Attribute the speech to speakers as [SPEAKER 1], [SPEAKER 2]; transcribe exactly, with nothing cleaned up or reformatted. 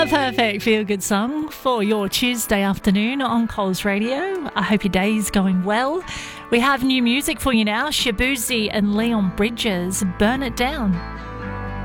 [SPEAKER 1] A perfect feel-good song for your Tuesday afternoon on Coles Radio. I hope your day's going well. We have new music for you now. Shabuzi and Leon Bridges, Burn It Down.